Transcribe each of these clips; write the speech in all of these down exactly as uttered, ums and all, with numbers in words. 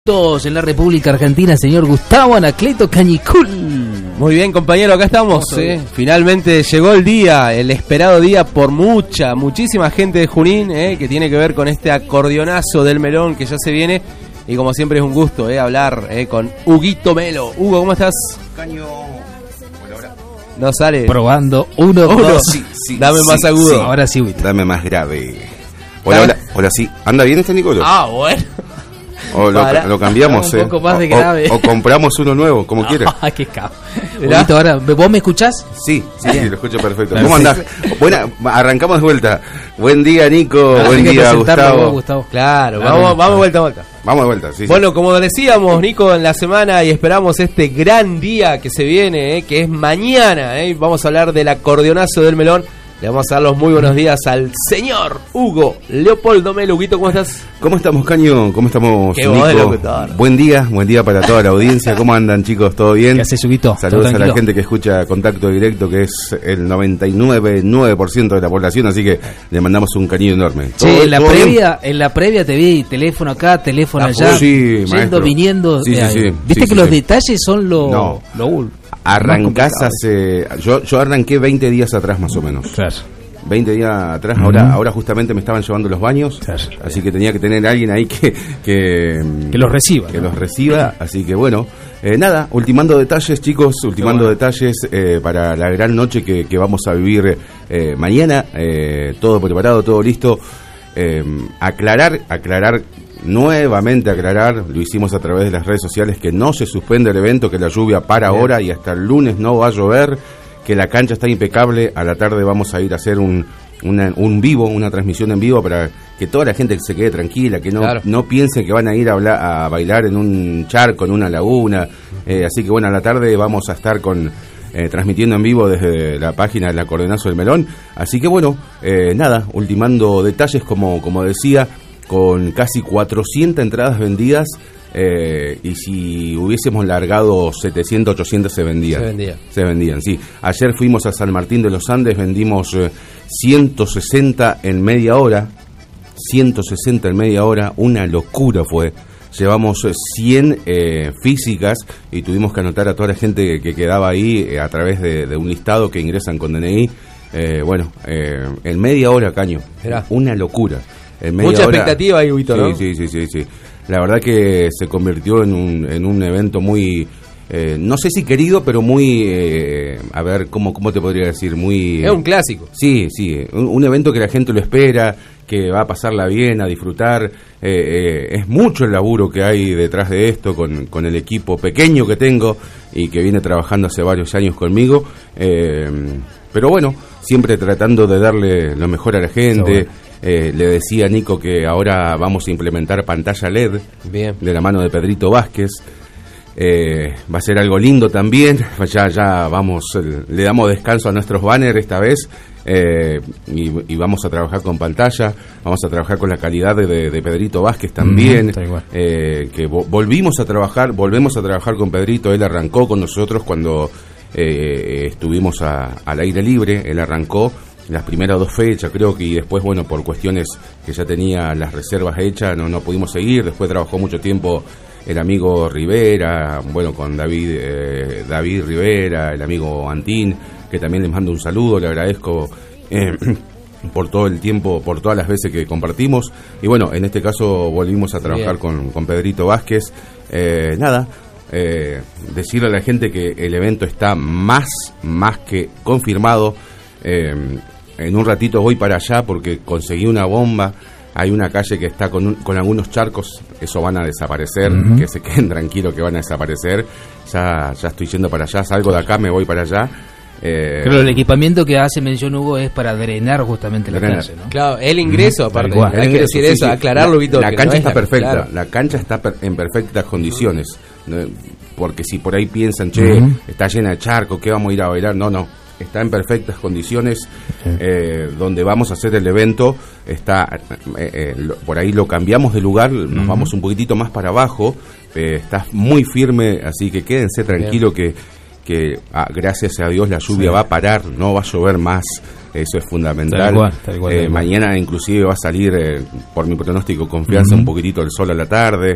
Todos en la República Argentina, señor Gustavo Anacleto Cañicul. Muy bien, compañero, acá estamos. ¿eh? Finalmente llegó el día, el esperado día por mucha, muchísima gente de Junín, ¿eh? que tiene que ver con este acordeonazo del melón que ya se viene. Y como siempre es un gusto ¿eh? hablar ¿eh? con Huguito Melo. Hugo, ¿cómo estás? Caño. Bueno, ahora. No sale. Probando. Uno, Uno. dos. Sí, sí, Dame sí, más agudo. sí. Ahora sí, Huguito. Dame más grave. Hola, hola, hola, sí. ¿Anda bien este Nicolás? Ah, bueno. O lo, Para. lo cambiamos, Un poco eh. más de O- grave. O, o compramos uno nuevo, como quieras. Ay, qué cabrón. Huguito, ahora, ¿vos me escuchás? Sí, sí, sí, lo escucho perfecto. Perfecto. ¿Cómo andás? Buena, arrancamos de vuelta. Buen día, Nico. Ahora Buen tenés que día, presentarlo Gustavo. vos, Gustavo. Claro, Claro. vamos, vamos vuelta a vuelta. Vamos de vuelta, sí. Bueno, como decíamos, Nico, en la semana y esperamos este gran día que se viene, ¿eh? que es mañana. ¿eh? Vamos a hablar del acordeonazo del melón. Le vamos a dar los muy buenos días al señor Hugo Leopoldo Melo. Huguito, ¿cómo estás? sí. ¿Cómo estamos, Caño? ¿Cómo estamos, Qué voz de Nico? locutor. Buen día, buen día para toda la audiencia. ¿Cómo andan, chicos? ¿Todo bien? ¿Qué haces, Huguito? Saludos ¿Todo a la tranquilo? gente que escucha Contacto Directo, que es el noventa y nueve punto nueve por ciento de la población, así que le mandamos un cariño enorme. Che, ¿Todo- en la todo bien? previa, en la previa te vi teléfono acá, teléfono Ah, allá, sí, yendo, maestro. viniendo. Sí, sí, eh, sí. Viste Sí, que sí, los sí. detalles son lo, No. lo ul- Arrancás más hace... Yo, yo arranqué veinte días atrás más o menos. Claro. veinte días atrás, ahora ahora justamente me estaban llevando los baños, Claro. así que tenía que tener a alguien ahí que... Que, Que los reciba, Que ¿no? los reciba, así que bueno. Eh, nada, ultimando detalles, chicos, ultimando bueno. detalles eh, para la gran noche que, que vamos a vivir eh, mañana. Eh, todo preparado, todo listo. Eh, aclarar, aclarar... Nuevamente aclarar, lo hicimos a través de las redes sociales, que no se suspende el evento, que la lluvia para Bien. ahora y hasta el lunes no va a llover, que la cancha está impecable. A la tarde vamos a ir a hacer un, una- un vivo, una transmisión en vivo para que toda la gente se quede tranquila, que no, Claro. no piensen que van a ir a, hablar, a bailar en un charco, en una laguna. Eh, así que bueno, a la tarde vamos a estar con... Eh, transmitiendo en vivo desde la página del Acordeonazo del Melón. Así que bueno, eh, nada, ultimando detalles, como, como decía, con casi cuatrocientas entradas vendidas, eh, y si hubiésemos largado setecientas, ochocientas se vendían. Se vendía. Se vendían, sí. Ayer fuimos a San Martín de los Andes, vendimos eh, ciento sesenta en media hora. ciento sesenta en media hora, una locura fue. Llevamos eh, cien eh, físicas y tuvimos que anotar a toda la gente que, que quedaba ahí eh, a través de, de un listado que ingresan con D N I. Eh, bueno, eh, en media hora, Caño. Mirá. Una locura. En media Mucha hora- expectativa ahí, Huguito, sí, ¿no? Sí, sí, sí, sí. La verdad que se convirtió en un, en un evento muy... Eh, no sé si querido, pero muy... Eh, a ver, ¿cómo, ¿cómo te podría decir? Muy... Es un clásico. Sí, sí, un, un evento que la gente lo espera, que va a pasarla bien, a disfrutar. Eh, eh, es mucho el laburo que hay detrás de esto, con, con el equipo pequeño que tengo y que viene trabajando hace varios años conmigo. Eh, pero bueno, siempre tratando de darle lo mejor a la gente. Está bueno. Eh, le decía a Nico que ahora vamos a implementar pantalla L E D Bien. de la mano de Pedrito Vázquez. Eh, va a ser algo lindo también. Ya, ya vamos, eh, le damos descanso a nuestros banners esta vez, eh, y, y vamos a trabajar con pantalla, vamos a trabajar con la calidad de, de, de Pedrito Vázquez también. Mm, tal cual. eh, que vo- volvimos a trabajar, volvemos a trabajar con Pedrito. Él arrancó con nosotros cuando eh, estuvimos a- al aire libre. Él arrancó las primeras dos fechas, creo que, y después, bueno, por cuestiones que ya tenía las reservas hechas, no, no pudimos seguir. Después trabajó mucho tiempo el amigo Rivera, bueno, con David eh, David Rivera, el amigo Antín, que también les mando un saludo, le agradezco eh, por todo el tiempo, por todas las veces que compartimos. Y bueno, en este caso volvimos a trabajar con, con Pedrito Vázquez. Eh, nada, eh, decirle a la gente que el evento está más, más que confirmado. Eh, en un ratito voy para allá porque conseguí una bomba. Hay una calle que está con, un- con algunos charcos, eso van a desaparecer, Ujú. que se queden tranquilos que van a desaparecer. Ya, ya estoy yendo para allá, salgo de acá, me voy para allá. Eh, Creo que el equipamiento que hace mención Hugo es para drenar justamente la Drenar. calle, ¿no? Claro, el ingreso, aparte. Tal cual. Hay que ingreso, decir sí, eso, sí. aclararlo, La, Huguito. la que cancha no es está la- perfecta, claro. la cancha está per- en perfectas condiciones. ¿no? Porque si por ahí piensan, che, Ujú. está llena de charcos, ¿qué vamos a ir a bailar? No, no. Está en perfectas condiciones. Eh, donde vamos a hacer el evento está eh, eh, lo- por ahí lo cambiamos de lugar, nos vamos un poquitito más para abajo. Eh, está muy firme, así que quédense tranquilos que, que ah, gracias a Dios la lluvia Sí. va a parar, no va a llover más. Eso es fundamental. Tal cual, tal cual, Eh, tal cual. mañana inclusive va a salir, eh, por mi pronóstico, confianza, Ujú. un poquitito el sol a la tarde.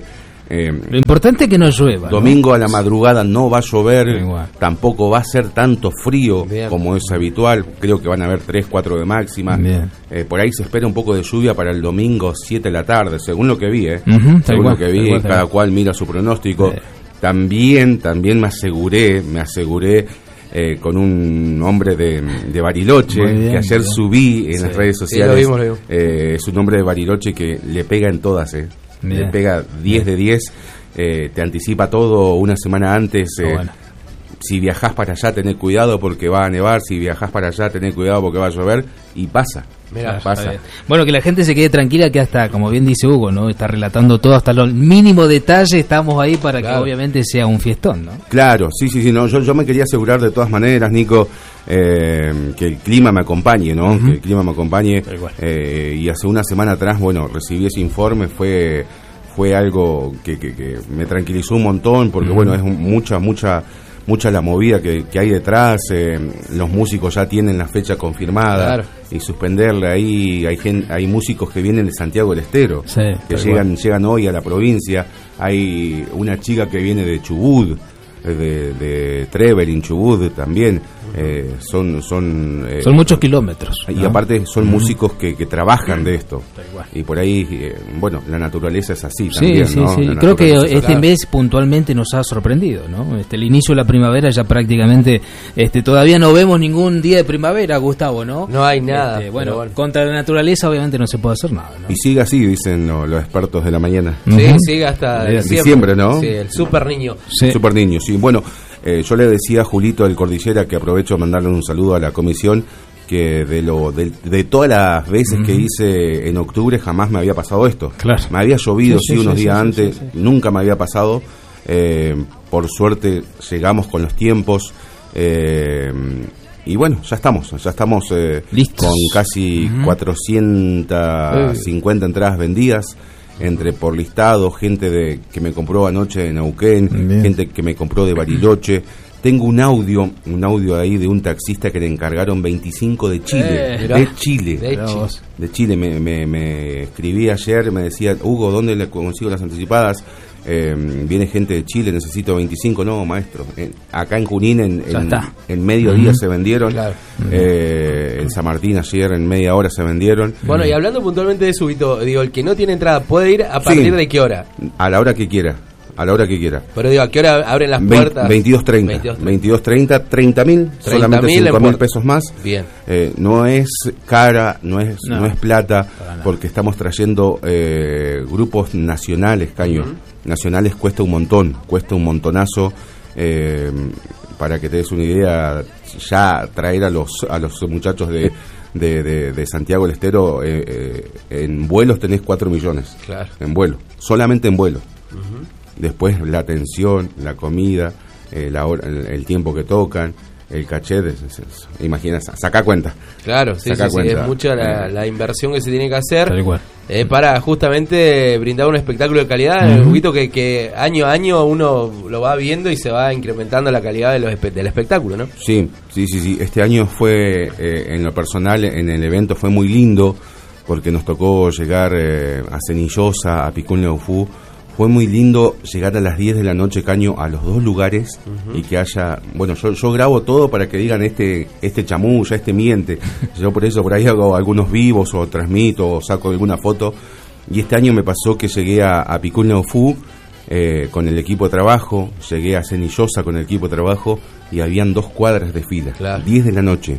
Eh, Lo importante es que no llueva. Domingo ¿no? a la madrugada no va a llover, Igual. tampoco va a ser tanto frío Bien. como es habitual, creo que van a haber tres, cuatro de máxima. Eh, por ahí se espera un poco de lluvia para el domingo siete de la tarde, según lo que vi, eh. Uh-huh, según igual, lo que vi, tal cual, tal cada cual. cual mira su pronóstico. Sí. También, también me aseguré, me aseguré eh, con un hombre de, de Bariloche, Muy bien, que ayer bien. subí en Sí. las redes Sí, sociales. lo vimos, lo vimos. Eh, es un hombre de Bariloche que le pega en todas, eh. Bien. Le pega diez de diez, eh, te anticipa todo una semana antes. Ah, eh, bueno. Si viajás para allá, tenés cuidado porque va a nevar. Si viajás para allá, tenés cuidado porque va a llover. Y pasa. Mirá, pasa. Está bien. Bueno, que la gente se quede tranquila que hasta, como bien dice Hugo, ¿no? Está relatando todo hasta los mínimos detalles, estamos ahí para Claro. que obviamente sea un fiestón, ¿no? Claro, sí, sí, sí. No, yo, yo me quería asegurar de todas maneras, Nico, eh, que el clima me acompañe, ¿no? Ujú. Que el clima me acompañe. Tal cual. Eh, y hace una semana atrás, bueno, recibí ese informe. Fue fue algo que, que, que me tranquilizó un montón porque, Ujú. bueno, es un- mucha, mucha... mucha la movida que, que hay detrás, eh, los músicos ya tienen la fecha confirmada. Claro. Y suspenderla ahí, hay gen- hay músicos que vienen de Santiago del Estero, Sí, que tal llegan llegan hoy a la provincia. Hay una chica que viene de Chubut, eh, de, de Trevelin, Chubut también. Eh, son son eh, Son muchos kilómetros. y ¿no? aparte son Ujú. músicos que, que trabajan de esto. Tal cual. Y por ahí, eh, bueno, la naturaleza es así Sí, también, sí, ¿no? sí. La Creo que naturaleza es este así. mes puntualmente nos ha sorprendido, ¿no? Este, el inicio de la primavera ya prácticamente, este, todavía no vemos ningún día de primavera, Gustavo, ¿no? No hay nada, Este, bueno, pero bueno. contra la naturaleza obviamente no se puede hacer nada, ¿no? Y sigue así, dicen lo- los expertos de la mañana. Sí, Ujú. sigue hasta Bien. diciembre. Diciembre, ¿no? Sí, el super niño. Sí. Super niño, sí. Bueno, eh, yo le decía a Julito del Cordillera, que aprovecho a mandarle un saludo a la comisión, que de lo de, de todas las veces que hice en octubre jamás me había pasado esto. Claro. Me había llovido, Sí, sí, sí, unos sí, días sí, sí, antes, sí, sí. nunca me había pasado. Eh, por suerte llegamos con los tiempos. eh, y bueno, ya estamos, ya estamos eh, Listos. con casi Ujú. cuatrocientas cincuenta entradas vendidas, entre por listado, gente de que me compró anoche en Neuquén, Bien. gente que me compró de Bariloche. Tengo un audio, un audio ahí de un taxista que le encargaron veinticinco de Chile, Eh, mirá. de Chile. De Mirá Chile. vos. De Chile, me, me, me escribí ayer, me decía, Hugo, ¿dónde le consigo las anticipadas? Eh, viene gente de Chile, necesito veinticinco. No, maestro, en- acá en Junín en, Ya en, está. en mediodía Ujú. se vendieron. Claro. Eh, en San Martín ayer en media hora se vendieron. Bueno, y hablando puntualmente de eso, Vito, digo, el que no tiene entrada, ¿puede ir a partir Sí. de qué hora? A la hora que quiera, a la hora que quiera. Pero digo, ¿a qué hora abren las puertas? veintidós treinta, veintidós treinta, treinta mil, solamente mil en cinco mil puerta. pesos más. Bien. Eh, no es cara, no es no, No, es plata, para nada. porque estamos trayendo eh, grupos nacionales, Caño. Ujú. Nacionales cuesta un montón, cuesta un montonazo. eh, para que te des una idea, ya traer a los a los muchachos de, de, de- de Santiago del Estero, eh, eh, en vuelos tenés cuatro millones. Claro. En vuelo, solamente en vuelo. Después la atención, la comida, eh, la hora- el, el tiempo que tocan, el caché, de, es- es- imaginas, saca cuenta. Claro, sí, Saca sí, sí, cuenta. es mucha la, Eh. la inversión que se tiene que hacer Tal cual. eh, para justamente brindar un espectáculo de calidad, Ujú. un poquito que, que año a año uno lo va viendo y se va incrementando la calidad de los espe- del espectáculo, ¿no? Sí, sí, sí, sí. Este año fue, eh, en lo personal, en el evento fue muy lindo, porque nos tocó llegar eh, a Cenillosa, a Picún Leufú. Fue muy lindo llegar a las diez de la noche, Caño, a los dos lugares y que haya... Bueno, yo, yo grabo todo para que digan este este chamulla, este miente. Yo por eso por ahí hago algunos vivos o transmito o saco alguna foto. Y este año me pasó que llegué a, a Picún Leufú eh, con el equipo de trabajo, llegué a Cenillosa con el equipo de trabajo y habían dos cuadras de fila, Claro. diez de la noche.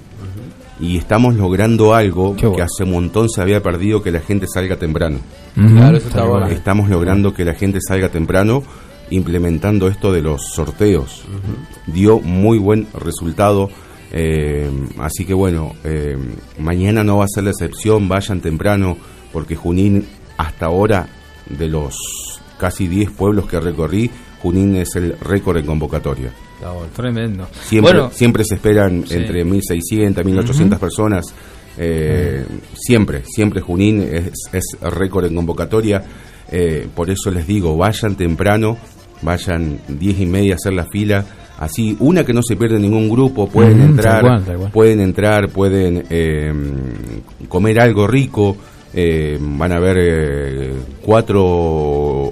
Y estamos logrando algo Qué que bueno. hace un montón se había perdido, que la gente salga temprano. Ujú. Claro, eso está Tal bueno. cual. Estamos logrando que la gente salga temprano, implementando esto de los sorteos. Dio muy buen resultado. eh, así que bueno, eh, mañana no va a ser la excepción, vayan temprano, porque Junín hasta ahora, de los casi diez pueblos que recorrí, Junín es el récord en convocatoria. Está bueno. Tremendo. Siempre, Bueno, siempre se esperan Sí. entre mil seiscientas, mil ochocientas personas. eh, Siempre, siempre Junín es, es récord en convocatoria. eh, por eso les digo, vayan temprano, vayan diez y media a hacer la fila. Así, una que no se pierde ningún grupo, pueden Ujú, entrar, tal cual, tal cual. pueden entrar, pueden eh, comer algo rico. eh, van a ver eh, cuatro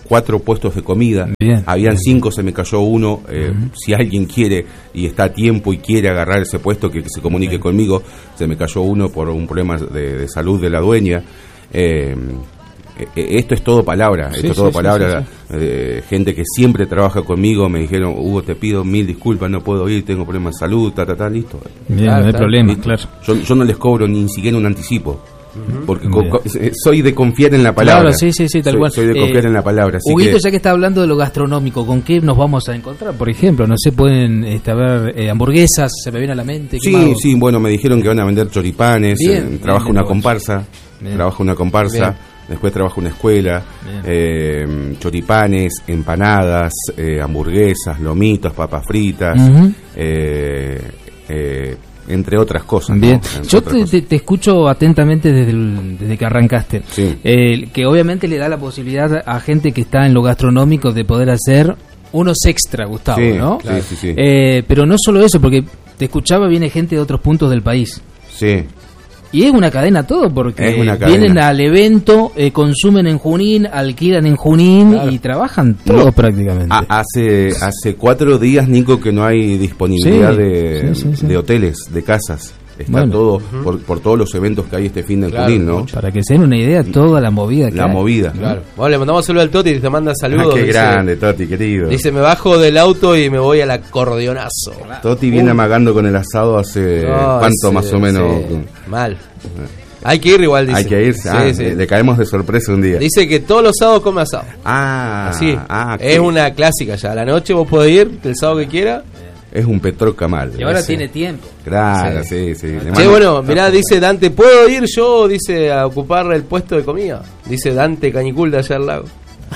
cuatro puestos de comida. Bien. Habían Bien. cinco, se me cayó uno. Eh, uh-huh. Si alguien quiere y está a tiempo y quiere agarrar ese puesto, que, que se comunique Bien. conmigo. Se me cayó uno por un problema de, de salud de la dueña. Eh, Esto es todo palabra, sí, esto es sí, todo sí, palabra. sí, sí. Eh, gente que siempre trabaja conmigo me dijeron, Hugo, te pido mil disculpas, no puedo ir, tengo problemas de salud, ta, ta, ta, listo. Bien, claro, no hay problema, listo. Claro. Yo, yo no les cobro ni siquiera un anticipo. Uh-huh. Porque co- co- soy de confiar en la palabra. Claro, sí, sí, sí, tal soy, cual. Soy de confiar eh, en la palabra. Así Huguito, que... ya que está hablando de lo gastronómico, ¿con qué nos vamos a encontrar? Por ejemplo, no sé, pueden este, haber eh, hamburguesas, se me viene a la mente. Sí, más? sí, bueno, me dijeron que van a vender choripanes, eh, trabaja una comparsa, bien. trabaja una comparsa. Bien. Después trabajo en una escuela, eh, choripanes, empanadas, eh, hamburguesas, lomitos, papas fritas, uh-huh. eh, eh, entre otras cosas. Bien, ¿no? yo te, te, te escucho atentamente desde, el, desde que arrancaste, sí. eh, que obviamente le da la posibilidad a gente que está en lo gastronómico de poder hacer unos extra, Gustavo, sí, ¿no? Sí, sí, sí. Eh, pero no solo eso, porque te escuchaba, viene gente de otros puntos del país. Sí. Y es una cadena todo, porque una vienen al evento, eh, consumen en Junín, alquilan en Junín, claro. y trabajan todos no, prácticamente. A, hace hace cuatro días, Nico, que no hay disponibilidad sí, de, sí, sí, sí. de hoteles, de casas. Está bueno. todo uh-huh. por, por todos los eventos que hay este fin de claro, Junín, ¿no? Para que se den una idea, toda la movida que La hay. movida. Claro. Bueno, le mandamos saludos al Toti y te manda saludos. Ah, qué dice, grande, Toti, querido. Dice, me bajo del auto y me voy al acordeonazo. Toti viene uh. amagando con el asado hace no, cuánto ese, más o menos. Sí. Mal. Hay que ir igual, dice. Hay que ir, sí, ah, sí. Le caemos de sorpresa un día. Dice que todos los sábados come asado. Ah, así. Ah, es una clásica ya. A la noche vos podés ir, el sábado que quiera. Es un Petroca mal. Y ahora sí. tiene tiempo. Claro, sí, sí. sí. Che, bueno, mirá, dice Dante, ¿puedo ir yo, dice, a ocupar el puesto de comida? Dice Dante Cañicul de allá al lago.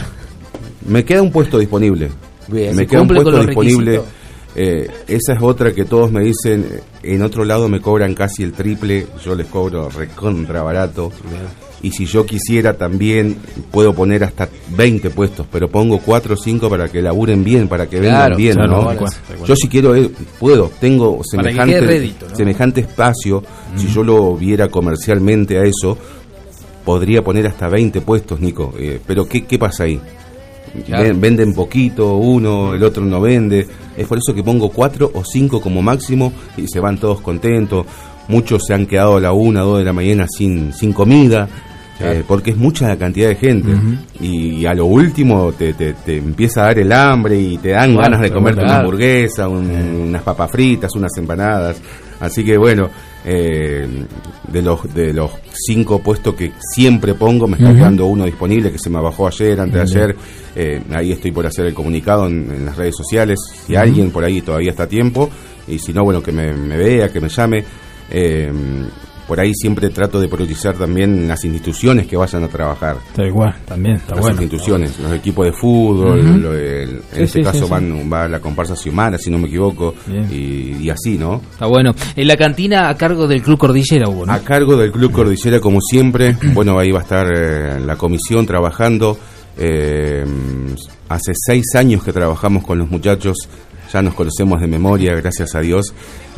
Me queda un puesto disponible. Bien, me queda un puesto disponible. Eh, esa es otra que todos me dicen, en otro lado me cobran casi el triple, yo les cobro recontra barato. Bien. Y si yo quisiera también puedo poner hasta veinte puestos, pero pongo cuatro o cinco para que laburen bien, para que vendan claro, bien, claro, ¿no? Bueno, bueno. Yo si quiero, eh, puedo, tengo semejante, rédito, ¿no? semejante espacio, mm. si yo lo viera comercialmente a eso, podría poner hasta veinte puestos, Nico, eh, pero ¿qué, qué pasa ahí? Claro. Venden poquito, uno, el otro no vende. Es por eso que pongo cuatro o cinco como máximo y se van todos contentos. Muchos se han quedado a la una, dos de la mañana sin, sin comida, claro. eh, porque es mucha la cantidad de gente. Uh-huh. Y, y a lo último te, te, te empieza a dar el hambre y te dan claro, ganas de comerte claro. una hamburguesa, un, uh-huh. unas papas fritas, unas empanadas. Así que bueno, eh, de los de los cinco puestos que siempre pongo, me está uh-huh. quedando uno disponible que se me bajó ayer, antes uh-huh. de ayer. Eh, ahí estoy por hacer el comunicado en, en las redes sociales. Si uh-huh. alguien por ahí todavía está a tiempo, y si no, bueno, que me, me vea, que me llame. Eh, por ahí siempre trato de priorizar también las instituciones que vayan a trabajar. Está igual, también, está las bueno. instituciones, los equipos de fútbol, uh-huh. lo, el, en sí, este sí, caso sí, van sí. va la comparsa Xiomara, si no me equivoco, y, y así, ¿no? Está bueno. En la cantina a cargo del Club Cordillera hubo, ¿no? A cargo del Club Cordillera, como siempre. Bueno, ahí va a estar eh, la comisión trabajando. Eh, hace seis años que trabajamos con los muchachos. Ya nos conocemos de memoria, gracias a Dios.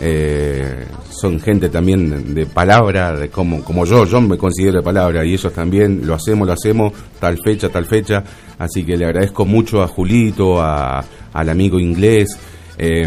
Eh, son gente también de, de palabra, de como, como yo, yo me considero de palabra, y ellos también, lo hacemos, lo hacemos, tal fecha, tal fecha. Así que le agradezco mucho a Julito, a, al amigo inglés, eh,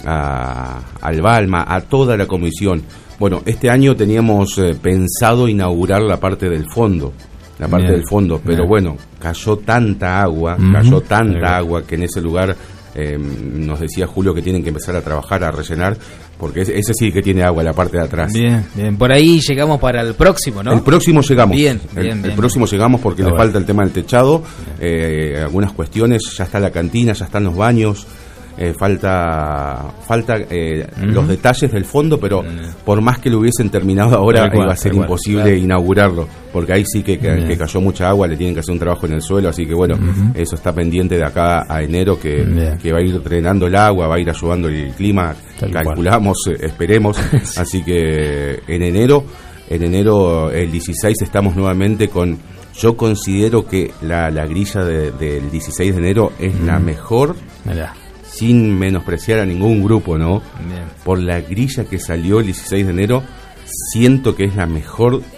a, al Balma, a toda la comisión. Bueno, este año teníamos eh, pensado inaugurar la parte del fondo, la parte bien, del fondo, pero bien. Bueno, cayó tanta agua, uh-huh. cayó tanta bien. agua que en ese lugar... Eh, nos decía Julio que tienen que empezar a trabajar, a rellenar, porque ese, ese sí que tiene agua, la parte de atrás. Bien, bien, por ahí llegamos para el próximo, ¿no? El próximo llegamos. Bien, el, bien, el bien, próximo bien. llegamos porque está le bueno. falta el tema del techado, eh, algunas cuestiones, ya está la cantina, ya están los baños. Eh, falta falta eh, uh-huh. los detalles del fondo, pero uh-huh. por más que lo hubiesen terminado ahora, igual, iba a ser imposible claro. inaugurarlo, porque ahí sí que, que, uh-huh. que cayó mucha agua, le tienen que hacer un trabajo en el suelo, así que bueno, uh-huh. eso está pendiente de acá a enero, que, uh-huh. que va a ir drenando el agua, va a ir ayudando el clima, tal calculamos, eh, esperemos, así que en enero, en enero el dieciséis estamos nuevamente con, yo considero que la, la grilla de, del dieciséis de enero es uh-huh. la mejor. Mirá. Sin menospreciar a ningún grupo, ¿no? Bien. Por la grilla que salió el dieciséis de enero, siento que es la mejor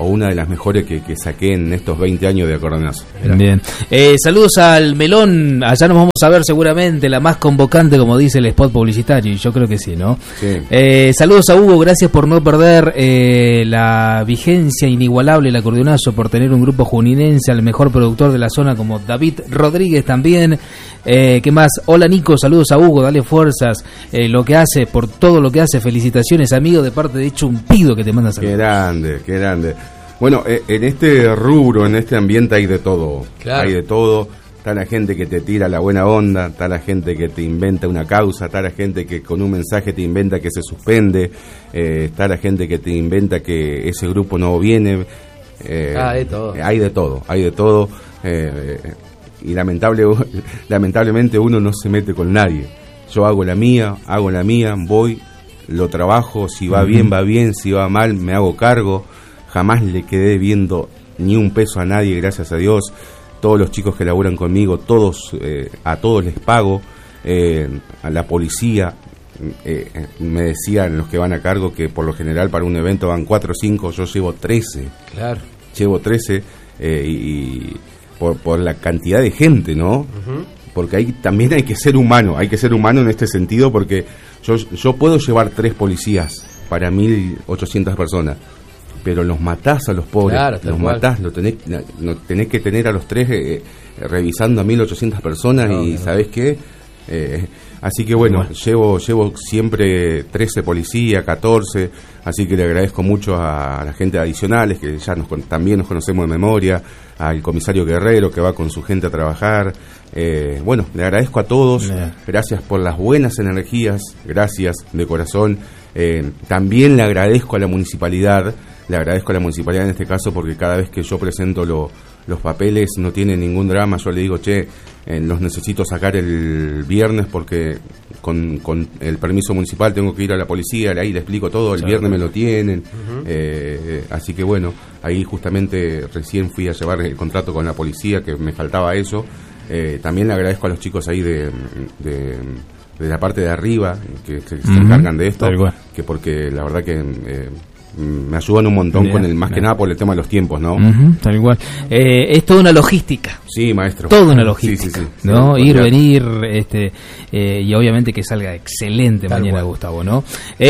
o una de las mejores que, que saqué en estos veinte años de acordeonazo. Bien. Eh, saludos al Melón, allá nos vamos a ver seguramente, la más convocante, como dice el spot publicitario, y yo creo que sí, ¿no? Sí. Eh, saludos a Hugo, gracias por no perder eh, la vigencia inigualable del acordeonazo, por tener un grupo juninense, al mejor productor de la zona como David Rodríguez también. Eh, ¿Qué más? Hola Nico, saludos a Hugo, dale fuerzas, eh, lo que hace, por todo lo que hace, felicitaciones amigo, de parte de Chumpido que te manda saludos. Qué grande, qué grande. Bueno, eh, en este rubro, en este ambiente hay de todo, claro. Hay de todo. Está la gente que te tira la buena onda, está la gente que te inventa una causa, está la gente que con un mensaje te inventa que se suspende, eh, está la gente que te inventa que ese grupo no viene. Eh, ah, de todo. Hay de todo, hay de todo. Eh, y lamentable, lamentablemente uno no se mete con nadie. Yo hago la mía, hago la mía, voy, lo trabajo, si va uh-huh. bien, va bien, si va mal, me hago cargo. Jamás le quedé viendo ni un peso a nadie, gracias a Dios. Todos los chicos que laburan conmigo, todos, eh, a todos les pago. Eh, a la policía, eh, me decían los que van a cargo que por lo general para un evento van cuatro o cinco, yo llevo trece. Claro. Llevo trece eh, y, y por, por la cantidad de gente, ¿no? Uh-huh. Porque hay, también hay que ser humano, hay que ser humano en este sentido, porque yo, yo puedo llevar tres policías para mil ochocientas personas, pero los matás a los pobres, claro, los cual. matás, lo tenés, lo tenés que tener a los tres eh, revisando a mil ochocientas personas no, y no. ¿sabés qué? Eh, así que bueno, bueno, llevo llevo siempre trece policías, catorce, así que le agradezco mucho a, a la gente adicionales que ya nos, también nos conocemos de memoria, al comisario Guerrero que va con su gente a trabajar. Eh, bueno, le agradezco a todos, yeah. gracias por las buenas energías, gracias de corazón. Eh, también le agradezco a la municipalidad, le agradezco a la municipalidad en este caso porque cada vez que yo presento lo, los papeles no tiene ningún drama, yo le digo, che, eh, los necesito sacar el viernes porque con, con el permiso municipal tengo que ir a la policía, ahí le explico todo, el claro. viernes me lo tienen, uh-huh. eh, así que bueno, ahí justamente recién fui a llevar el contrato con la policía, que me faltaba eso. Eh, también le agradezco a los chicos ahí de, de, de la parte de arriba que, que uh-huh. se encargan de esto, que porque la verdad que eh, me ayudan un montón yeah, con el más yeah. que nada por el tema de los tiempos, ¿no? Uh-huh, tal igual. Eh, es toda una logística. Sí, maestro. Toda una logística. Sí, sí, sí. ¿No? Sí, ir, venir, este, eh, y obviamente que salga excelente tal mañana, cual. Gustavo, ¿no?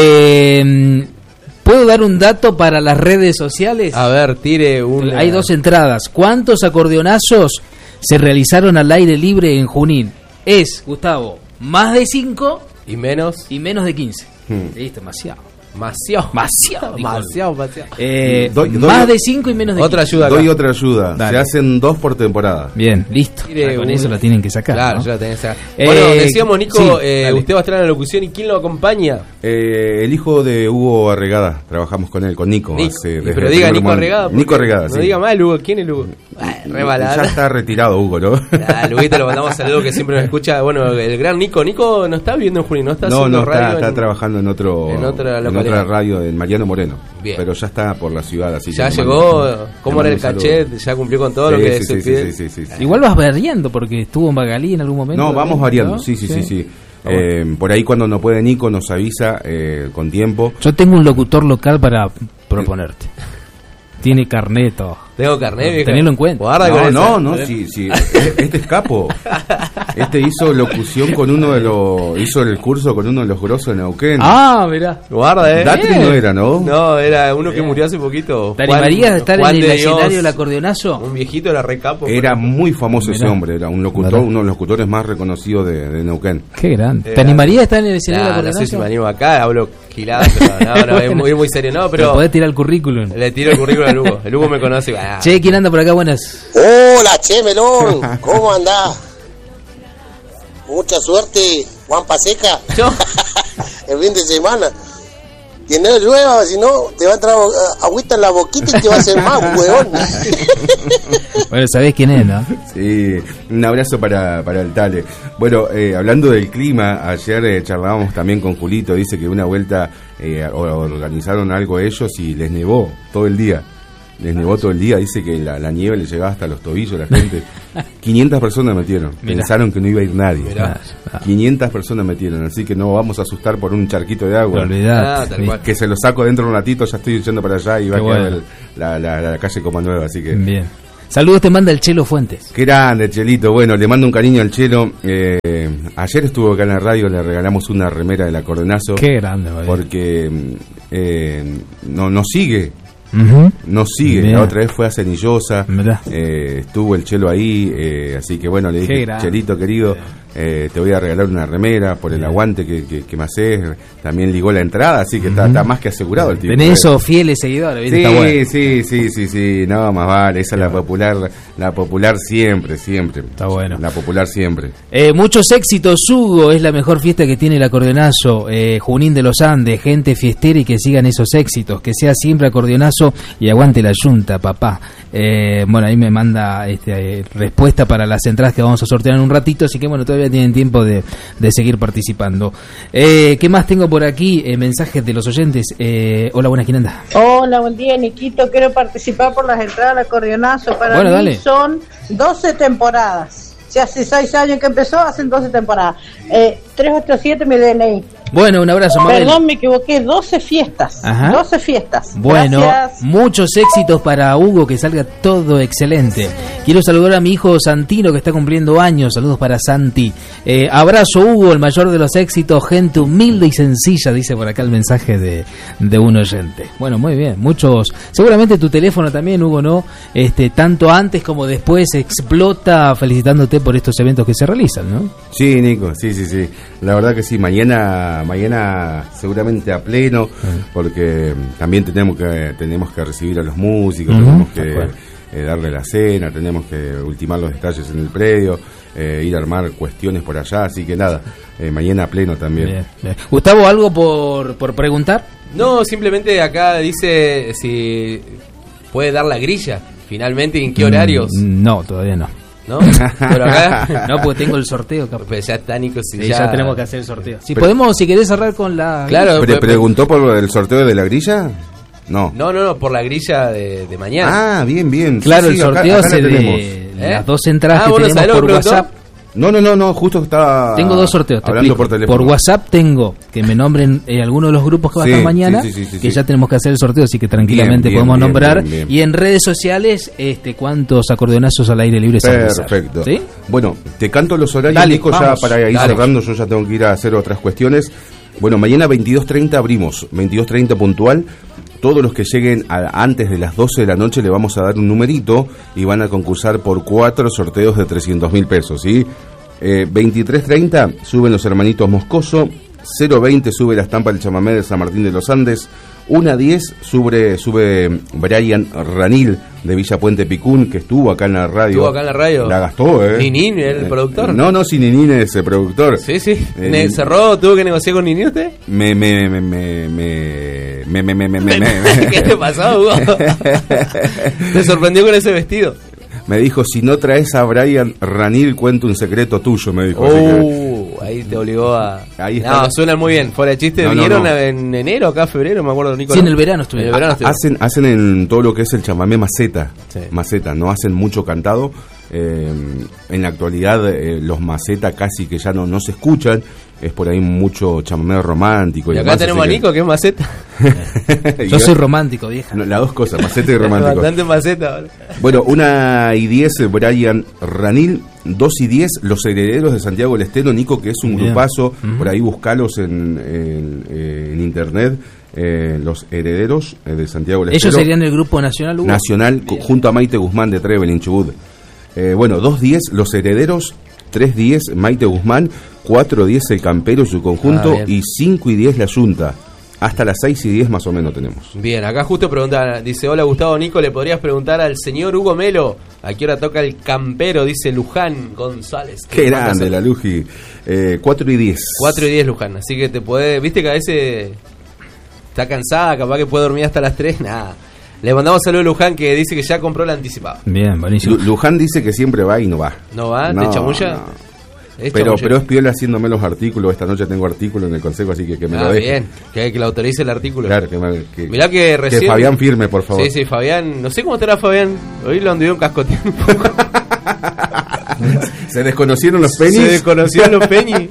Eh, ¿Puedo dar un dato para las redes sociales? A ver, tire una. Hay dos entradas. ¿Cuántos acordeonazos se realizaron al aire libre en Junín? Es, Gustavo, más de cinco y menos y menos de quince. Hmm. Listo, demasiado. Demasiado. Demasiado. Demasiado, demasiado. Eh, doy, doy, más de cinco y menos de otra quince. ayuda acá. Doy otra ayuda. Dale. Se hacen dos por temporada. Bien, listo. Ah, con un... eso la tienen que sacar. Claro, ¿no? ya la tenés que sacar. Eh, bueno, decíamos, Nico, sí, eh, usted va a estar en la locución y ¿quién lo acompaña? Eh, el hijo de Hugo Arregada. Trabajamos con él, con Nico. Nico. Hace, Pero diga Nico man... Arregada. Nico Arregada, no sí. diga mal, Hugo. ¿Quién es Hugo? Ay, re balada. Ya está retirado Hugo, ¿no? Ah, Luguito, lo mandamos saludos que siempre nos escucha. Bueno, el gran Nico. Nico no está viviendo en Junín, no está no, haciendo no, radio. está, está en... trabajando en otro en otra, en otra radio en Mariano Moreno. Bien. Pero ya está por la ciudad, así ya que llegó, mando, ¿cómo era el cachet? Saludo. Ya cumplió con todo sí, lo que sí, se sí, pide. Sí, sí, sí, sí. Igual vas variando porque estuvo en Magalí en algún momento. No, vamos ¿no? variando, ¿no? sí, sí, sí, sí. sí. Ah, bueno. eh, por ahí cuando no puede Nico nos avisa eh, con tiempo. Yo tengo un locutor local para proponerte. Tiene carneto. Tengo carnet, viejo. Tenelo en cuenta. Guarda no, no, no, no, sí, sí. Este es capo. Este hizo locución con uno de los... Hizo el curso con uno de los grosos de Neuquén. Ah, mirá. Guarda, eh. Datri no era, ¿no? No, era uno que murió hace poquito. ¿Te animarías a estar Juan en el de escenario Dios, del acordeonazo? Un viejito era re capo. Era muy famoso mirá. ese hombre. Era un locutor, ¿verdad? uno de los locutores más reconocidos de, de Neuquén. Qué grande. Era... ¿Te animarías a estar en el escenario Nah, del no acordeonazo? sé si me animo acá, hablo gilada, pero no, no, es muy, muy serio. No, pero... podés tirar el currículum. Le tiro el currículum al Hugo. El Hugo me conoce. Ah, Che, ¿quién anda por acá? Buenas. Hola, Che Melón, ¿cómo andás? Mucha suerte, Juan Paseca. Yo. El fin de semana. Que no llueva, si no te va a entrar agüita en la boquita y te va a hacer más, huevón. Bueno, sabés quién es, ¿no? Sí, un abrazo para, para el Tale. Bueno, eh, hablando del clima, ayer eh, charlábamos también con Julito, dice que una vuelta eh, organizaron algo ellos y les nevó todo el día. les nevó todo el día, dice que la, la nieve le llegaba hasta los tobillos a la gente. quinientas personas metieron, Mirá. pensaron que no iba a ir nadie. Mirá. quinientas personas metieron, así que no vamos a asustar por un charquito de agua. Ah, que se lo saco dentro de un ratito, ya estoy yendo para allá y va Qué a quedar bueno. el, la, la, la calle como nueva, así que... Bien. Saludos te manda el Chelo Fuentes. Qué grande, Chelito. Bueno, le mando un cariño al Chelo. Eh, ayer estuvo acá en la radio, le regalamos una remera del acordeonazo. Qué grande, vale. Porque eh, no nos sigue. Uh-huh. Nos sigue. Bien. La otra vez fue a Cenillosa. Eh, estuvo el Chelo ahí. Eh, así que bueno, le dije, Chelito, querido, eh, te voy a regalar una remera por el Bien. aguante que, que, que me haces. También ligó la entrada, así que uh-huh. está, está más que asegurado el tipo. Tenés esos fieles seguidores, ¿viste? Sí, está bueno. sí, sí, sí, sí. No, más vale. Esa es la popular, la popular siempre, siempre. Está bueno. La popular siempre. Eh, muchos éxitos, Hugo. Es la mejor fiesta que tiene el acordeonazo. Eh, Junín de los Andes, gente fiestera y que sigan esos éxitos. Que sea siempre acordeonazo y aguante la yunta, papá. Eh, bueno, ahí me manda este, eh, respuesta para las entradas que vamos a sortear en un ratito. Así que bueno, todavía tienen tiempo de, de seguir participando. Eh, ¿Qué más tengo por aquí? Eh, mensajes de los oyentes. Eh, hola, buenas, ¿quién anda? Hola, buen día, Niquito. Quiero participar por las entradas al acordeonazo. Para bueno, mí dale. son doce temporadas. Si hace seis años que empezó, hacen doce temporadas. Eh, tres ocho siete mi D N I. Bueno, un abrazo, Mabel. Perdón, me equivoqué, doce fiestas. Ajá. doce fiestas. Bueno, Gracias. Muchos éxitos para Hugo, que salga todo excelente. Quiero saludar a mi hijo Santino, que está cumpliendo años. Saludos para Santi. Eh, abrazo, Hugo, el mayor de los éxitos. Gente humilde y sencilla, dice por acá el mensaje de, de un oyente. Bueno, muy bien. Muchos. Seguramente tu teléfono también, Hugo, ¿no? Este, tanto antes como después explota felicitándote por estos eventos que se realizan, ¿no? Sí, Nico, sí, sí, sí. La verdad que sí, mañana mañana seguramente a pleno, porque también tenemos que tenemos que recibir a los músicos, uh-huh. tenemos que eh, darle la cena, tenemos que ultimar los detalles en el predio, eh, ir a armar cuestiones por allá, así que nada, eh, mañana a pleno también. Bien, bien. Gustavo, ¿algo por, por preguntar? No, simplemente acá dice si puede dar la grilla, finalmente, ¿en qué horarios? Mm, no, todavía no. ¿No? Pero acá no, porque tengo el sorteo, pues ya está, Nico, si sí, ya... ya tenemos que hacer el sorteo. Si Pero, podemos, si querés cerrar con la... Claro, ¿Pre ¿Preguntó por el sorteo de la grilla? No. No, no, no, por la grilla de, de mañana. Ah, bien, bien. Claro, sí, el sí, sorteo acá, acá se tenemos. de ¿Eh? Las dos entradas ah, que bueno, tenemos por WhatsApp. No, no, no, no, justo estaba tengo dos sorteos, te hablando por teléfono. Por WhatsApp tengo que me nombren eh, algunos de los grupos que va a sí, estar mañana, sí, sí, sí, sí, que sí. ya tenemos que hacer el sorteo, así que tranquilamente bien, bien, podemos bien, nombrar. Bien, bien. Y en redes sociales, este, ¿cuántos acordeonazos al aire libre se Perfecto. ¿Sí? Bueno, te canto los horarios, dale, Nico, vamos, ya para ir dale. cerrando, yo ya tengo que ir a hacer otras cuestiones. Bueno, mañana veintidós treinta abrimos, veintidós treinta puntual. Todos los que lleguen a, antes de las doce de la noche le vamos a dar un numerito y van a concursar por cuatro sorteos de trescientos mil pesos, ¿sí? Eh, veintitrés treinta suben los hermanitos Moscoso, cero veinte sube la estampa del chamamé de San Martín de los Andes, una diez sube, sube Brian Ranil de Villa Puente Picún, que estuvo acá en la radio. Estuvo acá en la radio. La gastó, ¿eh? Ninín, el eh, productor. No, no, si Ninín es el productor. Sí, sí. Eh, ¿Cerró? ¿Tuvo que negociar con Ninín usted? Me, me, me, me, me, me, me, me, me, me, me. ¿Qué te pasó, Hugo? ¿Te sorprendió con ese vestido? Me dijo, si no traes a Brian Ranil, cuento un secreto tuyo, me dijo. Uh, ahí te obligó a... Ahí está. No, suenan muy bien. Fuera de chiste, no, vinieron no, no. en enero, acá febrero, me acuerdo, Nicolás. Sí, en el verano estuvieron. En el verano estuvieron. Hacen, hacen en todo lo que es el chamamé maceta. Sí. Maceta, no hacen mucho cantado. Eh, en la actualidad eh, los maceta casi que ya no, no se escuchan. Es por ahí mucho chamamé romántico. Y, y acá demás, tenemos a Nico, que... que es maceta. Yo soy romántico, vieja. No, las dos cosas, maceta y romántico. Bastante maceta. ¿Vale? Bueno, una y diez, Brian Ranil. Dos y diez, Los Herederos de Santiago del Estero, Nico, que es un Bien. grupazo. Uh-huh. Por ahí buscalos en, en, en internet. Eh, Los Herederos eh, de Santiago del Estero. ¿Ellos serían el grupo nacional, Hugo? Nacional, Bien. junto a Maite Guzmán de Trevelin, Chubut. Eh, bueno, dos diez, Los Herederos. tres diez, Maite Guzmán. cuatro diez, El Campero y su conjunto. Ah, y cinco y diez, La Yunta. Hasta las seis y diez más o menos tenemos. Bien, acá justo preguntan, dice, hola Gustavo, Nico, ¿le podrías preguntar al señor Hugo Melo a qué hora toca El Campero? Dice Luján González. Qué grande la Luji. Eh, cuatro y diez. cuatro y diez, Luján, así que te puede, viste que a veces está cansada, capaz que puede dormir hasta las tres, nada. Le mandamos saludo a Luján, que dice que ya compró la anticipada. Bien, buenísimo. Luján dice que siempre va y no va. ¿No va? No, ¿Te chamulla? No. Es pero, chamullero. pero es piola haciéndome los artículos. Esta noche tengo artículo en el consejo, así que que me Ah, lo deje. bien, que, que le autorice el artículo. Claro, que, me, que, Mirá que recién... que Fabián firme, por favor. Sí, sí, Fabián. No sé cómo estará Fabián. Hoy lo anduvieron cascoteando un poco. Se desconocieron los penis. Se desconocieron los peñis.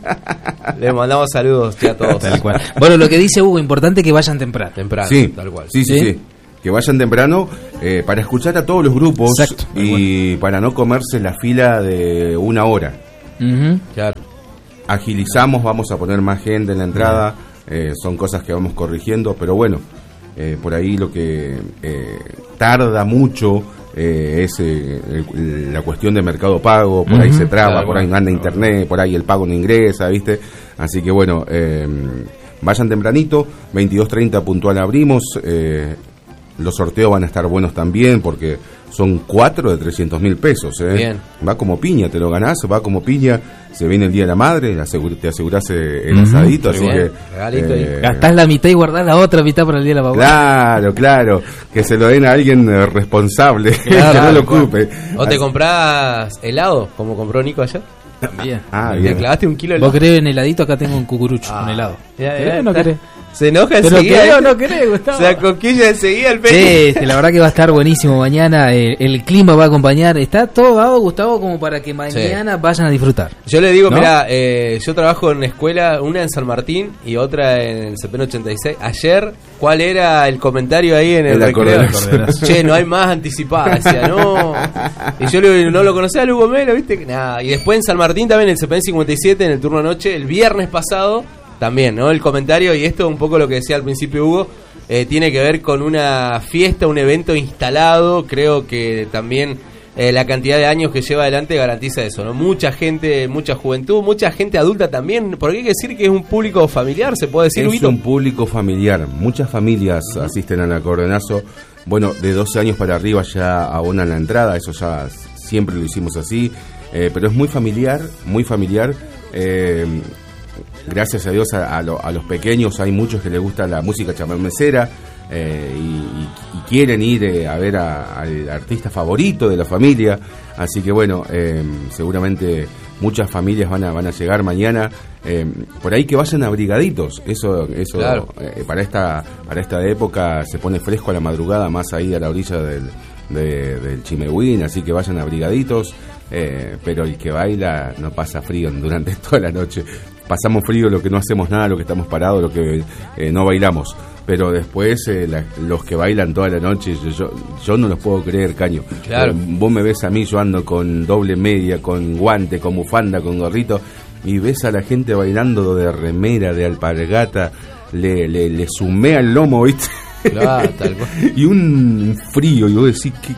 Le mandamos saludos ya a todos. Tal cual. Bueno, lo que dice Hugo, importante que vayan temprano. Temprano, Sí, tal cual. sí, sí, ¿Sí? sí. Que vayan temprano eh, para escuchar a todos los grupos. Exacto, tal Y para no comerse la fila de una hora. Ujú. Claro. Agilizamos, vamos a poner más gente en la entrada. eh, son cosas que vamos corrigiendo, pero bueno, eh, por ahí lo que eh, tarda mucho eh, es eh, el- la cuestión de Mercado Pago. Por ahí Ujú, se traba, claro, por ahí no anda internet, por ahí el pago no ingresa, ¿viste? Así que bueno, eh, vayan tempranito, veintidós treinta puntual abrimos. eh, Los sorteos van a estar buenos también porque son cuatro de trescientos mil pesos. ¿eh? Bien. Va como piña, te lo ganás, va como piña. Se viene el Día de la Madre, asegu- te asegurás eh, el Ujú, asadito, muy así bien. que... Regalito ahí. Gastás la mitad y guardás la otra mitad para el día de la papá. Claro, claro, que se lo den a alguien eh, responsable, Claro, que no lo claro. ocupe. ¿O te Así- comprás helado, como compró Nico ayer? También. Ah, ¿Te bien. clavaste un kilo de Vos helado? querés en heladito, acá tengo un cucurucho, Ah, un helado. ya, ¿Querés ya, o no está. querés? Se enoja Pero enseguida. querés o ¿viste? no querés, Gustavo. Se acoquilla enseguida el pecho. Sí, este, la verdad que va a estar buenísimo mañana. eh, el clima va a acompañar. Está todo dado, Gustavo, como para que mañana vayan a disfrutar. Yo le digo, ¿No? mira, eh, yo trabajo en una escuela, una en San Martín y otra en el C P N ochenta y seis. Ayer, ¿cuál era el comentario ahí en el El recreo? acordeonazo. Che, no hay más anticipada. Decía, no. Y yo le digo, no lo conocía a Lugo Melo, ¿viste? Que nada. Y después en San Martín también, el C P N cincuenta y siete, en el turno de noche, el viernes pasado, también, ¿no? El comentario, y esto un poco lo que decía al principio Hugo, eh, tiene que ver con una fiesta, un evento instalado. Creo que también eh, la cantidad de años que lleva adelante garantiza eso, ¿no? Mucha gente, mucha juventud, mucha gente adulta también, porque hay que decir que es un público familiar, se puede decir, Es Huguito. un público familiar. Muchas familias asisten al acordeonazo. Bueno, de doce años para arriba ya abonan la entrada. Eso ya siempre lo hicimos así. eh, pero es muy familiar, muy familiar. Eh, gracias a Dios a, a lo- a los pequeños hay muchos que les gusta la música chamamecera. eh, y, y- y quieren ir eh, a ver a- al artista favorito de la familia. Así que bueno, eh, seguramente muchas familias van a, van a llegar mañana. eh, por ahí que vayan abrigaditos. Eso, eso Claro. eh, para esta para esta época se pone fresco a la madrugada, más ahí a la orilla del, de- del Chimehuín, así que vayan abrigaditos. eh, pero el que baila no pasa frío durante toda la noche. Pasamos frío lo que no hacemos nada, lo que estamos parados, lo que eh, no bailamos. Pero después eh, la- los que bailan toda la noche, yo, yo, yo no los puedo creer, Caño. Claro. Eh, vos me ves a mí, yo ando con doble media, con guante, con bufanda, con gorrito, y ves a la gente bailando de remera, de alpargata, le, le, le sumea el lomo, ¿viste? Claro, tal cual. Y un frío, y vos decís que...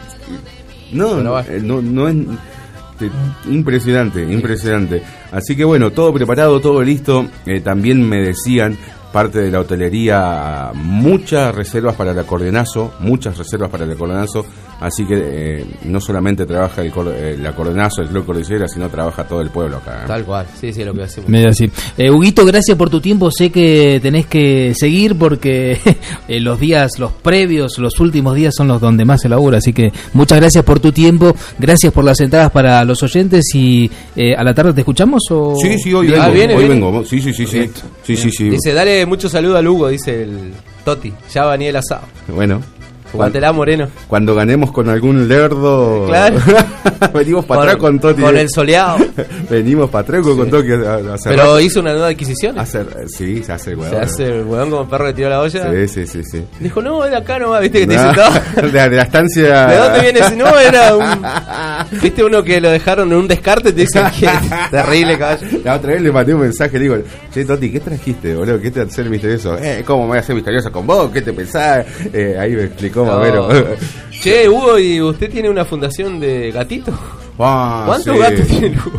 No, Pero no, va. eh, no, no es... te- Impresionante, impresionante. Así que bueno, todo preparado, todo listo. Eh, también me decían, parte de la hotelería, muchas reservas para el acordeonazo, muchas reservas para el acordeonazo. Así que eh, no solamente trabaja el, cor- el acordeonazo, el Club Cordillera, sino trabaja todo el pueblo acá. ¿eh? Tal cual, sí, sí, lo que hacemos. Medio así. Eh, Huguito, gracias por tu tiempo. Sé que tenés que seguir porque eh, los días, los previos, los últimos días son los donde más se labura. Así que muchas gracias por tu tiempo. Gracias por las entradas para los oyentes. Y eh, a la tarde te escuchamos. ¿O? Sí, sí, hoy Bien. vengo. Ah, viene, hoy viene. vengo. Sí, sí, sí, sí. Bien. Sí, sí, sí. Dice, dale mucho saludo a Lugo, dice el Toti. Ya va ni el asado. Bueno. Jugátela, Moreno. Cuando ganemos con algún lerdo, Claro. venimos para atrás con Toti. Con el soleado. Venimos para atrás con Toti a, a hacer. Pero hizo una nueva adquisición. hacer, sí, se hace el Se huevón. hace el huevón como perro que tiró la olla. Sí, sí, sí, sí. Dijo, no, era acá nomás, viste que te No, dice todo. de, de la estancia. ¿De dónde viene ese? No, era un. ¿Viste uno que lo dejaron en un descarte? Te dice que terrible, caballo. La otra vez le mandé un mensaje, le digo, che, Toti, ¿qué trajiste, boludo? ¿Qué te hace el misterioso? Eh, ¿cómo me voy a hacer misterioso con vos? ¿Qué te pensás? Eh, ahí me explicó No. Mamero. Che, Hugo, ¿y usted tiene una fundación de gatitos? Ah, ¿Cuántos sí. gatos tiene Lugo?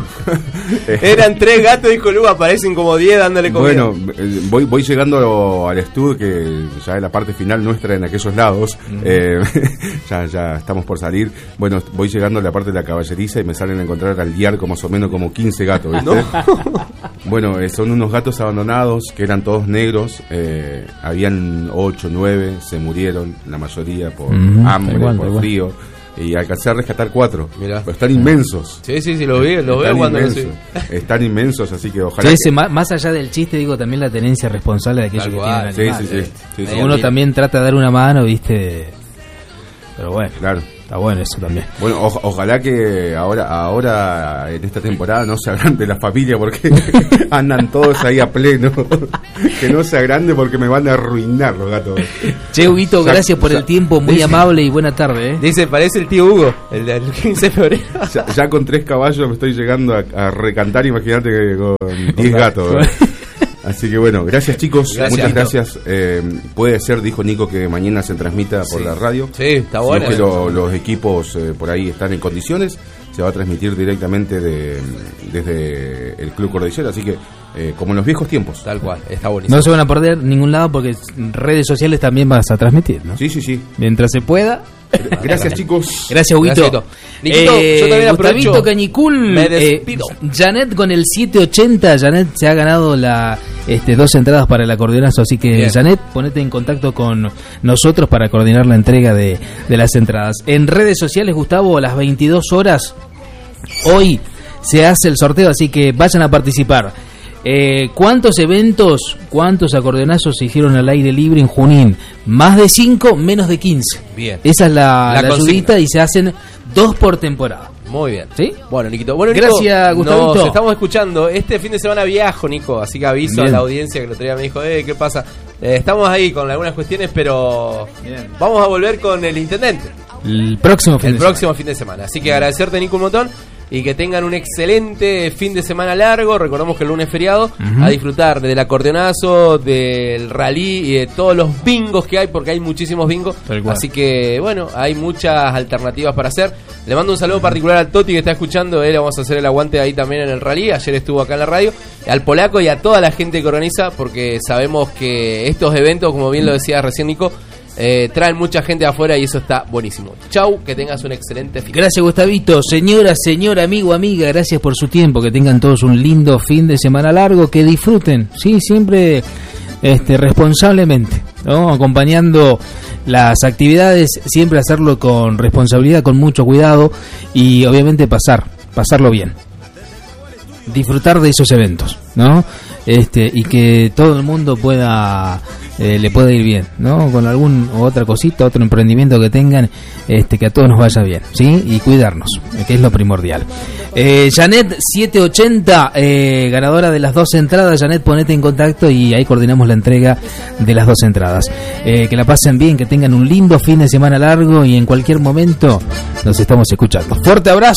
Eran tres gatos, dijo Lugo, aparecen como diez dándole comida. Bueno, eh, voy, voy llegando al estudio, que ya es la parte final nuestra en aquellos lados. eh, ya, ya estamos por salir. Bueno, voy llegando a la parte de la caballeriza y me salen a encontrar al diarco más o menos como quince gatos, ¿viste? Bueno, eh, son unos gatos abandonados que eran todos negros. eh, habían ocho, nueve, se murieron, la mayoría por Ujú, hambre, igual, por igual. frío. y alcancé a rescatar cuatro. Mirá. Pero están inmensos. Sí, sí, sí, los vi, los veo cuando los inmensos. Están inmensos, así que ojalá. Sí, que... ese, más, más allá del chiste, digo, también la tenencia responsable de aquellos Tal que cual. tienen Sí, animales. sí, sí, sí, sí. Uno también trata de dar una mano, viste. Pero bueno, Claro. está bueno eso también. Bueno, o- ojalá que ahora, ahora en esta temporada no se agrande la familia porque andan todos ahí a pleno. Que no se agrande porque me van a arruinar los gatos. Che, Huguito, Ya- gracias por ya- el tiempo, muy dice- amable y buena tarde. ¿eh? Dice, parece el tío Hugo, el del quince de febrero. Ya, ya con tres caballos me estoy llegando a, a recantar, imagínate que con diez gatos. ¿verdad? Así que bueno, gracias chicos, Gracias, muchas Nico. gracias. Eh, puede ser, dijo Nico, que mañana se transmita por Sí. la radio. Sí, está Si bueno. es que lo- los equipos eh, por ahí están en condiciones, se va a transmitir directamente de, desde el Club Cordillera, así que eh, como en los viejos tiempos. Tal cual, está buenísimo. No se van a perder ningún lado porque en redes sociales también vas a transmitir, ¿no? Sí, sí, sí. Mientras se pueda. Gracias chicos. Gracias, Huguito. Gracias, Niquito. Eh, Yo también Gustavito aprovecho. Cañicul. Me eh, despido. Janet con el siete ochenta. Janet se ha ganado la este, dos entradas para el acordeonazo. Así que, Bien. Janet, ponete en contacto con nosotros para coordinar la entrega de, de las entradas. En redes sociales, Gustavo, a las veintidós horas, hoy se hace el sorteo. Así que vayan a participar. Eh, ¿Cuántos eventos, cuántos acordeonazos se hicieron al aire libre en Junín? Más de cinco, menos de quince. Bien. Esa es la, La la consigna. ayudita y se hacen dos por temporada. Muy bien. ¿Sí? Bueno, Niquito. Bueno, Nico, Gracias, Gustavito. Nos estamos escuchando. Este fin de semana viajo, Nico. Así que aviso Bien. a la audiencia que el otro día me dijo, eh, ¿qué pasa? Eh, estamos ahí con algunas cuestiones, pero Bien. vamos a volver con el intendente El próximo fin el de próximo fin de semana. Así que agradecerte, Nico, un montón. Y que tengan un excelente fin de semana largo. Recordemos que el lunes es feriado. Ujú. A disfrutar del acordeonazo, del rally y de todos los bingos que hay, porque hay muchísimos bingos. Tal cual. Así que, bueno, hay muchas alternativas para hacer. Le mando un saludo particular al Toti que está escuchando. Él vamos a hacer el aguante ahí también en el rally. Ayer estuvo acá en la radio. Al Polaco y a toda la gente que organiza, porque sabemos que estos eventos, como bien lo decía recién Nico, Eh, traen mucha gente de afuera y eso está buenísimo. Chau, que tengas un excelente fin. Gracias, Gustavito. Señora, señor, amigo, amiga, gracias por su tiempo. Que tengan todos un lindo fin de semana largo. Que disfruten, sí, siempre este, responsablemente, ¿no? Acompañando las actividades, siempre hacerlo con responsabilidad, con mucho cuidado y obviamente pasar, pasarlo bien. Disfrutar de esos eventos, ¿no? Este, y que todo el mundo pueda eh, le pueda ir bien, ¿no? Con algún u otra cosita, otro emprendimiento que tengan, este, que a todos nos vaya bien, ¿sí? Y cuidarnos, eh, que es lo primordial. Eh, Janet siete ochenta, eh, ganadora de las dos entradas. Janet, ponete en contacto y ahí coordinamos la entrega de las dos entradas. Eh, que la pasen bien, que tengan un lindo fin de semana largo y en cualquier momento nos estamos escuchando. Fuerte abrazo.